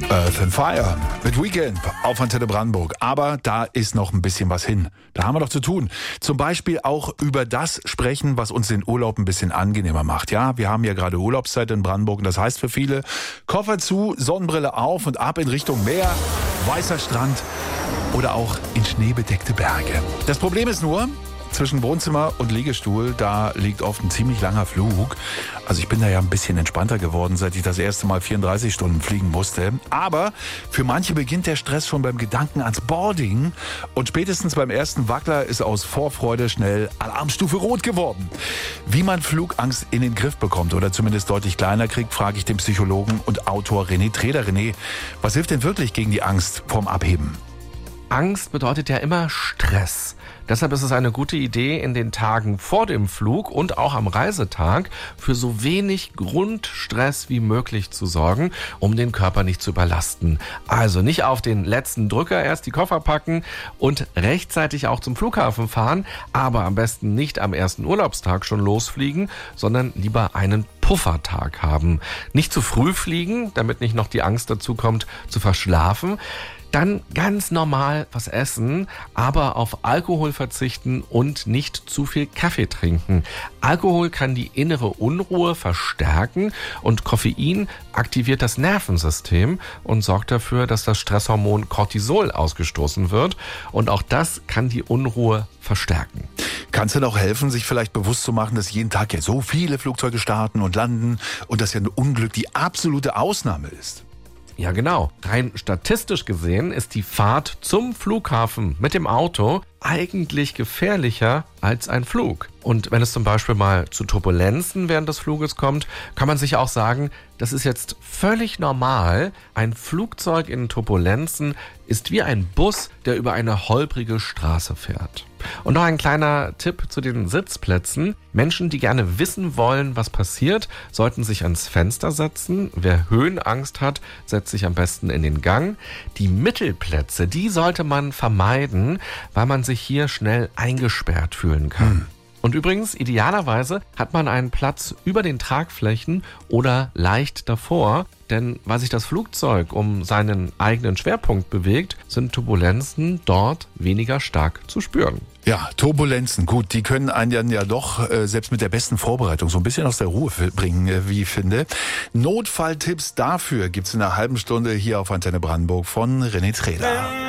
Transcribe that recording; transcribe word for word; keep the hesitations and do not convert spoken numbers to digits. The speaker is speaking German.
Earth and Fire mit Weekend auf Antenne Brandenburg. Aber da ist noch ein bisschen was hin. Da haben wir doch zu tun. Zum Beispiel auch über das sprechen, was uns den Urlaub ein bisschen angenehmer macht. Ja, wir haben ja gerade Urlaubszeit in Brandenburg und das heißt für viele, Koffer zu, Sonnenbrille auf und ab in Richtung Meer, weißer Strand oder auch in schneebedeckte Berge. Das Problem ist nur, zwischen Wohnzimmer und Liegestuhl, da liegt oft ein ziemlich langer Flug. Also ich bin da ja ein bisschen entspannter geworden, seit ich das erste Mal vierunddreißig Stunden fliegen musste. Aber für manche beginnt der Stress schon beim Gedanken ans Boarding. Und spätestens beim ersten Wackler ist aus Vorfreude schnell Alarmstufe Rot geworden. Wie man Flugangst in den Griff bekommt oder zumindest deutlich kleiner kriegt, frage ich den Psychologen und Autor René Treder. René, was hilft denn wirklich gegen die Angst vorm Abheben? Angst bedeutet ja immer Stress. Deshalb ist es eine gute Idee, in den Tagen vor dem Flug und auch am Reisetag für so wenig Grundstress wie möglich zu sorgen, um den Körper nicht zu überlasten. Also nicht auf den letzten Drücker erst die Koffer packen und rechtzeitig auch zum Flughafen fahren, aber am besten nicht am ersten Urlaubstag schon losfliegen, sondern lieber einen Puffertag haben. Nicht zu früh fliegen, damit nicht noch die Angst dazu kommt, zu verschlafen. Dann ganz normal was essen, aber auf Alkohol verzichten und nicht zu viel Kaffee trinken. Alkohol kann die innere Unruhe verstärken und Koffein aktiviert das Nervensystem und sorgt dafür, dass das Stresshormon Cortisol ausgestoßen wird. Und auch das kann die Unruhe verstärken. Kann es denn auch helfen, sich vielleicht bewusst zu machen, dass jeden Tag ja so viele Flugzeuge starten und landen und dass ja ein Unglück die absolute Ausnahme ist? Ja, genau. Rein statistisch gesehen ist die Fahrt zum Flughafen mit dem Auto eigentlich gefährlicher als ein Flug. Und wenn es zum Beispiel mal zu Turbulenzen während des Fluges kommt, kann man sich auch sagen, das ist jetzt völlig normal. Ein Flugzeug in Turbulenzen ist wie ein Bus, der über eine holprige Straße fährt. Und noch ein kleiner Tipp zu den Sitzplätzen. Menschen, die gerne wissen wollen, was passiert, sollten sich ans Fenster setzen. Wer Höhenangst hat, setzt sich am besten in den Gang. Die Mittelplätze, die sollte man vermeiden, weil man sich hier schnell eingesperrt fühlen kann. Hm. Und übrigens, idealerweise hat man einen Platz über den Tragflächen oder leicht davor, denn weil sich das Flugzeug um seinen eigenen Schwerpunkt bewegt, sind Turbulenzen dort weniger stark zu spüren. Ja, Turbulenzen, gut, die können einen dann ja doch, äh, selbst mit der besten Vorbereitung, so ein bisschen aus der Ruhe bringen, äh, wie ich finde. Notfalltipps dafür gibt's in einer halben Stunde hier auf Antenne Brandenburg von René Treder.